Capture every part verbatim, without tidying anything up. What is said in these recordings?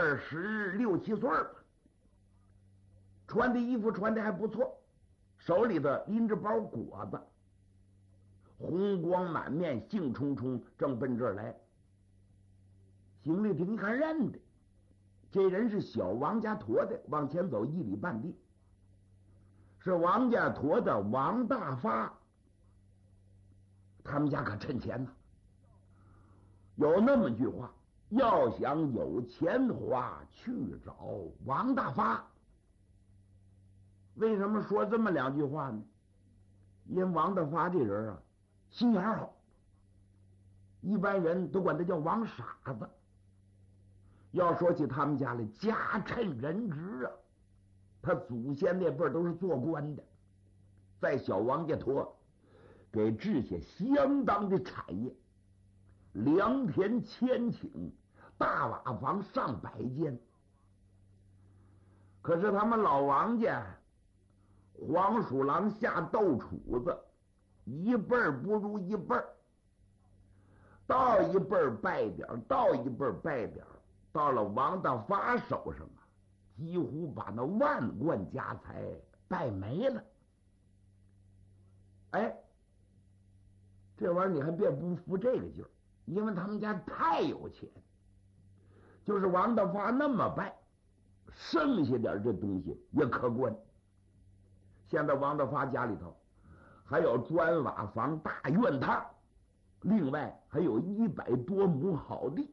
二十六七岁吧，穿的衣服穿的还不错，手里头拎着包果子，红光满面，兴冲冲，正奔这儿来。邢立平一看认得，这人是小王家驮的，往前走一里半地，是王家驮的王大发。他们家可趁钱呢，有那么句话，要想有钱花，去找王大发。为什么说这么两句话呢？因为王大发这人啊，心眼好，一般人都管他叫王傻子。要说起他们家来，家趁人直啊，他祖先那辈儿都是做官的，在小王家驮给治下相当的产业，良田千顷，大瓦房上百间。可是他们老王家黄鼠狼下豆杵子，一辈儿不如一辈儿，到一辈儿败点儿，到一辈儿败点儿，到了王大发手上啊，几乎把那万贯家财败没了。哎，这玩意儿你还别不服这个劲儿，因为他们家太有钱，就是王大发那么败，剩下点这东西也可观。现在王大发家里头还有砖瓦房、大院榻，另外还有一百多亩好地。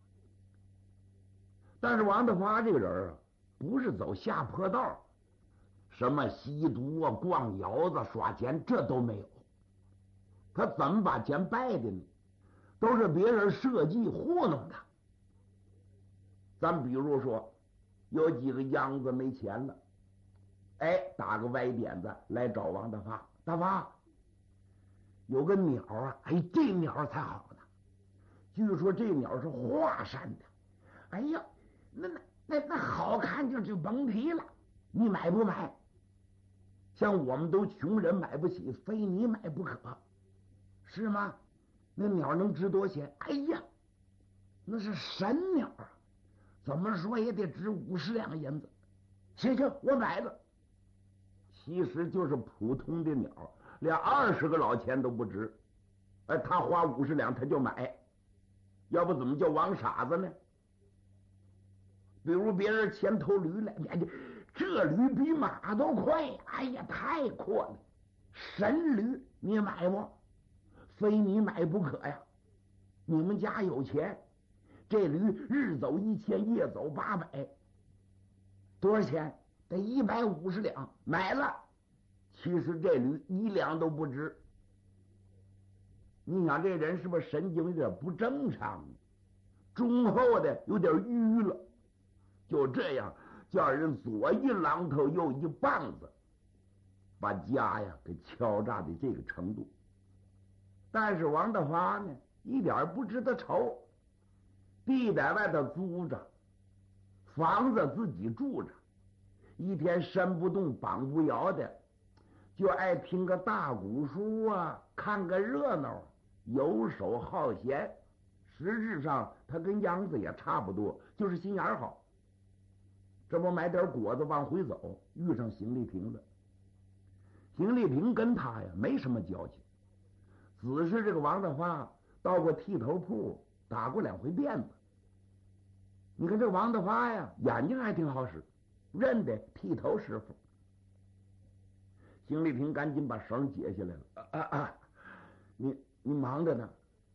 但是王大发这个人啊，不是走下坡道，什么吸毒啊、逛窑子、耍钱，这都没有。他怎么把钱败的呢？都是别人设计糊弄他。咱比如说，有几个秧子没钱了，哎，打个歪点子来找王大发，大发，有个鸟啊，哎，这鸟才好呢。据说这鸟是华山的，哎呀，那那那那好看就就甭提了，你买不买？像我们都穷人买不起，非你买不可，是吗？那鸟能值多少钱？哎呀，那是神鸟啊，怎么说也得值五十两银子。行行，我买了。其实就是普通的鸟，连二十个老钱都不值。哎，他花五十两他就买，要不怎么叫王傻子呢？比如别人牵头驴来，这驴比马都快，哎呀，太阔了，神驴，你买不？非你买不可呀！你们家有钱，这驴日走一千，夜走八百，多少钱？得一百五十两，买了。其实这驴一两都不值。你想这人是不是神经有点不正常？中后的有点淤了，就这样叫人左一榔头右一棒子，把家呀给敲诈的这个程度。但是王大发呢，一点不知道愁，地在外头租着，房子自己住着，一天身不动膀不摇的，就爱听个大鼓书啊，看个热闹，游手好闲。实质上他跟秧子也差不多，就是心眼好。这不买点果子往回走，遇上邢立平了。邢立平跟他呀没什么交情，只是这个王大发到过剃头铺打过两回辫子。你看这王大发呀，眼睛还挺好使，认得剃头师傅。邢立平赶紧把绳解下来了。啊啊啊！你你忙着呢。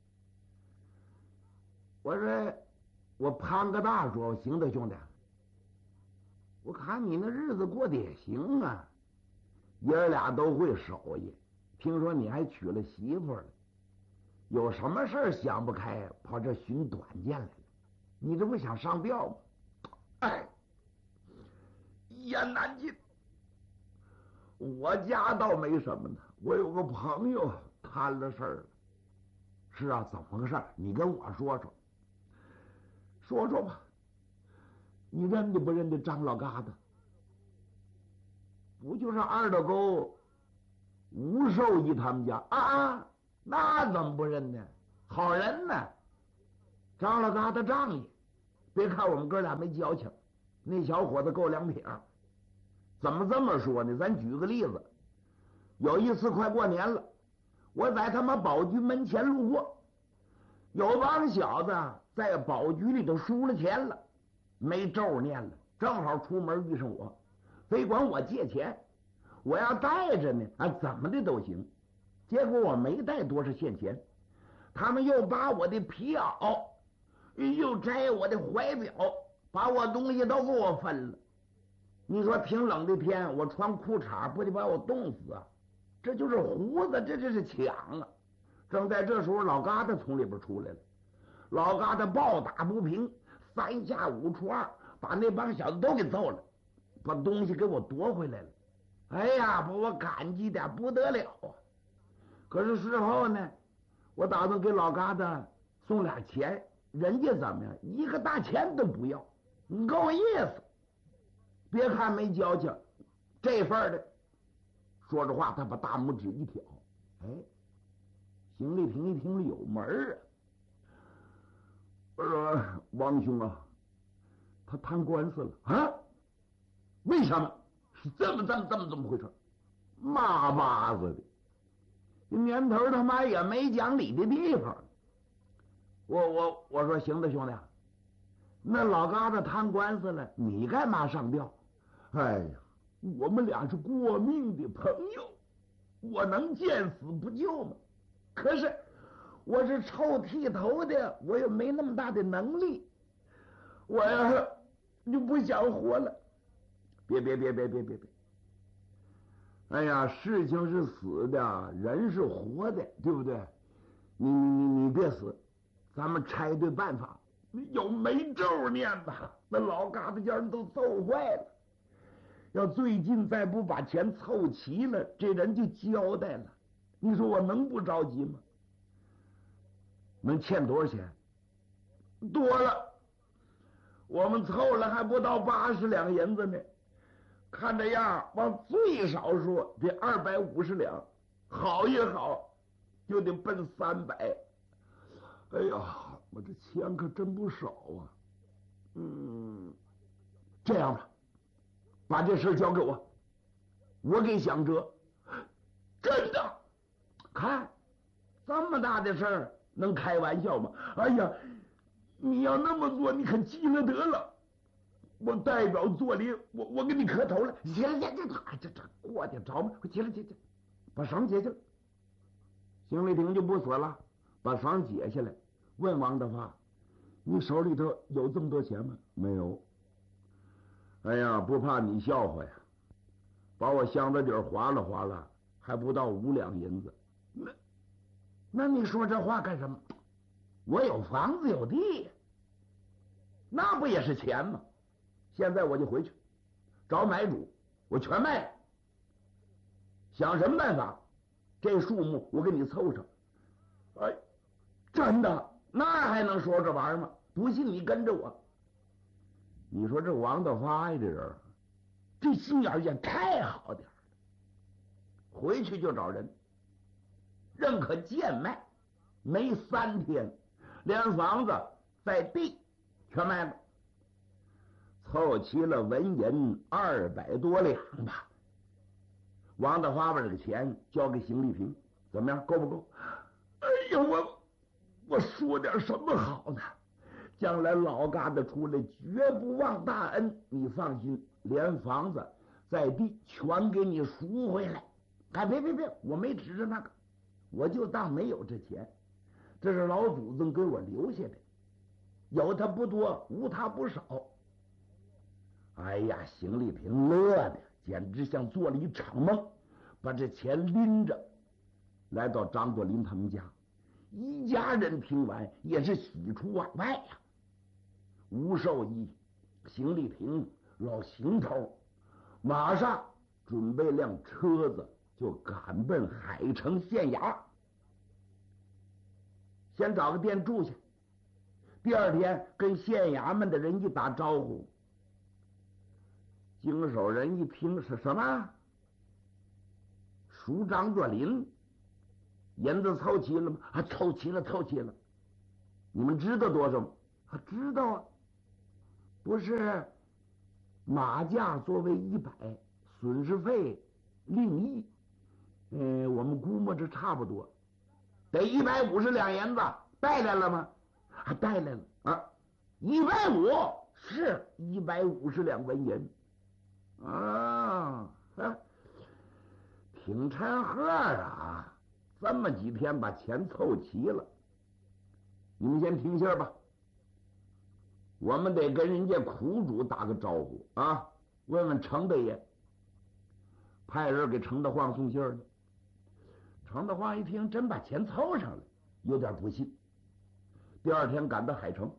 我说我攀个大说行的，兄弟。我看你那日子过得也行啊，爷儿俩都会手艺。听说你还娶了媳妇了，有什么事儿想不开，跑这寻短见来了？你这不想上吊吗？哎，一言难尽。我家倒没什么呢，我有个朋友摊了事儿了。是啊，怎么个事儿？你跟我说说，说说吧。你认得不认得张老疙瘩？不就是二道沟吴寿义他们家啊？那怎么不认呢？好人呢，张老疙瘩仗义， 别看我们哥俩没交情，那小伙子够两撇。怎么这么说呢？咱举个例子，有一次快过年了，我在他妈宝局门前路过，有帮小子在宝局里头输了钱了，没咒念了，正好出门遇上我，非管我借钱，我要带着呢，啊，怎么的都行。结果我没带多少现钱，他们又把我的皮袄，又摘我的怀表，把我东西都给我分了。你说挺冷的天，我穿裤衩不得把我冻死啊？这就是胡子，这这是抢啊！正在这时候，老疙瘩从里边出来了。老疙瘩暴打不平，三下五除二把那帮小子都给揍了，把东西给我夺回来了。哎呀，把我感激的不得了啊！可是事后呢，我打算给老疙瘩送俩钱，人家怎么样，一个大钱都不要，你够意思。别看没交情，这份儿的。说着话，他把大拇指一挑，哎，邢丽萍一听了有门儿啊。我说王兄啊，他摊官司了啊？为什么？是这么这么这么这么回事？骂巴子的，这年头他妈也没讲理的地方。我我我说行的兄弟，那老疙瘩摊官司了，你干嘛上吊？哎呀，我们俩是过命的朋友，我能见死不救吗？可是我是臭剃头的，我又没那么大的能力，我呀就不想活了。别别别别别别别！哎呀，事情是死的，人是活的，对不对？你你你你别死，咱们拆对办法。有没咒念吧？那老疙瘩叫人都揍坏了。要最近再不把钱凑齐了，这人就交代了。你说我能不着急吗？能欠多少钱？多了，我们凑了还不到八十两银子呢。看这样，往最少说得二百五十两，好也好，就得奔三百。哎呀，我这钱可真不少啊。嗯，这样吧，把这事交给我，我给想辙。真的？看这么大的事儿，能开玩笑吗？哎呀，你要那么做，你可急了得了。我代表做礼，我我给你磕头了。行了行了，这这过得着吗？快起来起来，把绳解下来。邢丽萍就不死了，把绳解下来，问王德发：“你手里头有这么多钱吗？”没有。哎呀，不怕你笑话呀，把我箱子底儿划拉划拉，还不到五两银子。那那你说这话干什么？我有房子有地，那不也是钱吗？现在我就回去找买主，我全卖了。想什么办法？这数目我给你凑上。哎，真的？那还能说这玩意儿吗？不信你跟着我。你说这王德发呀，这人这心眼也太好点了。回去就找人，认可贱卖，没三天，连房子在地全卖了。凑齐了纹银二百多两吧。王德发把这个钱交给邢丽萍，怎么样？够不够？哎呀，我我说点什么好呢？将来老疙瘩出来，绝不忘大恩。你放心，连房子在地全给你赎回来。哎，别别别，我没指着那个，我就当没有这钱。这是老祖宗给我留下的，有他不多，无他不少。哎呀，邢丽萍乐的简直像做了一场梦，把这钱拎着来到张作霖他们家。一家人听完也是喜出望外呀。吴寿义、邢丽萍、老邢头马上准备辆车子，就赶奔海城县衙，先找个店住下。第二天跟县衙门的人一打招呼，经手人一听是什么？赎张作霖，银子凑齐了吗？啊，凑齐了，凑齐了。你们知道多少吗？啊，知道啊。 不是马价作为一百，损失费另议。嗯、呃，我们估摸着差不多，得一百五十两银子，带来了吗？啊，带来了啊，一百五是一百五十两纹银啊，啊，挺掺和啊！这么几天把钱凑齐了，你们先停下吧。我们得跟人家苦主打个招呼啊，问问程大爷。派人给程大晃送信了。程大晃一听，真把钱凑上了，有点不信。第二天赶到海城，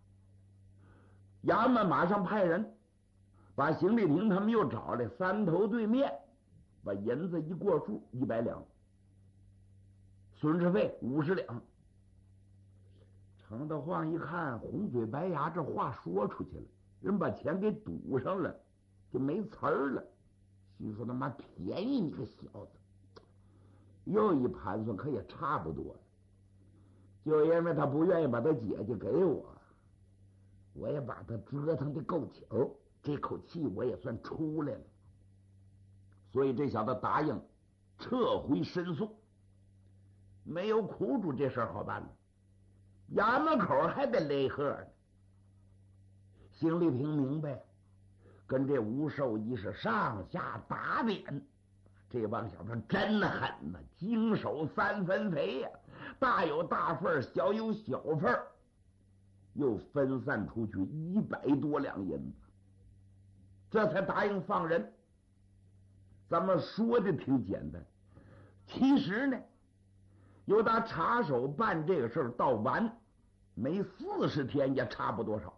衙门马上派人把邢丽萍他们又找来，三头对面，把银子一过数，一百两，损失费五十两。程大晃一看，红嘴白牙，这话说出去了，人把钱给堵上了，就没词儿了。心说他妈便宜你个小子！又一盘算，可也差不多了。就因为他不愿意把他姐姐给我，我也把他折腾的够呛，这口气我也算出来了。所以这小子答应撤回申诉。没有苦主，这事儿好办了。衙门口还得勒贺呢。邢丽萍明白，跟这吴寿一是上下打点，这帮小子真狠呐，经手三分肥呀、啊，大有大份，小有小份，又分散出去一百多两银子，这才答应放人。咱们说的挺简单，其实呢，由打查手办这个事儿到完，没四十天也差不多少。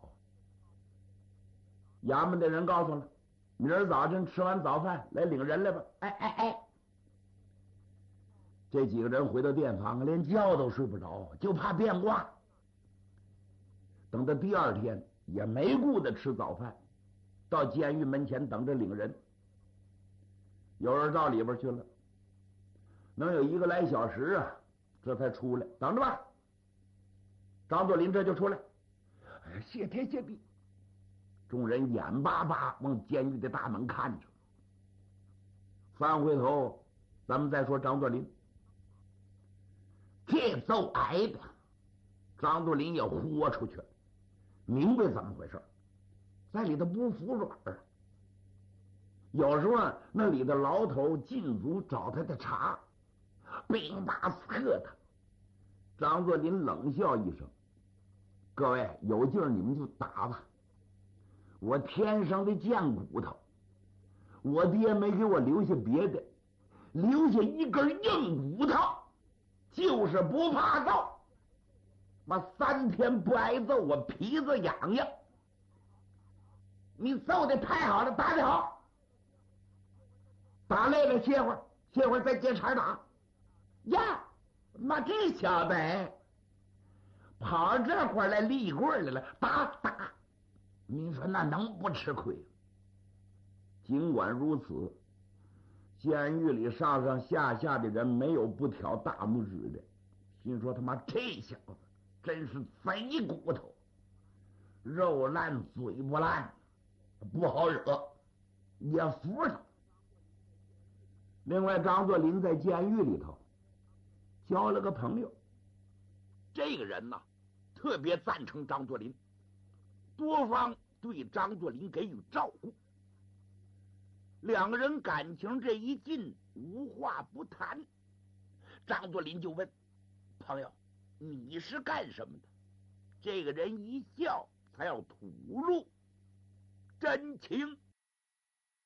衙门的人告诉了，明儿早晨吃完早饭来领人来吧。哎哎哎，这几个人回到店房，连觉都睡不着，就怕变卦。等到第二天也没顾得吃早饭，到监狱门前等着领人。有人到里边去了，能有一个来小时啊，这才出来。等着吧。张作霖这就出来，哎，谢天谢地。众人眼巴巴往监狱的大门看着。翻回头，咱们再说张作霖。这揍挨的，张作霖也豁出去了，明白怎么回事，在里头不服软儿。有时候那里的牢头禁足找他的茬，兵打死他。张作霖冷笑一声：“各位有劲儿你们就打吧，我天生的贱骨头，我爹没给我留下别的，留下一根硬骨头，就是不怕揍。妈三天不挨揍，我皮子痒痒。你揍的太好了，打得好，打累了歇会儿，歇会儿再接茬打。呀，妈这小子跑这块来立棍来了，打打。你说那能不吃亏？尽管如此，监狱里上上下下的人没有不挑大拇指的，心说他妈这小子真是贼骨头，肉烂嘴不烂，不好惹，也服他。另外，张作霖在监狱里头交了个朋友，这个人呢特别赞成张作霖，多方对张作霖给予照顾。两个人感情这一近，无话不谈。张作霖就问朋友：“你是干什么的？”这个人一笑，才要吐露真情。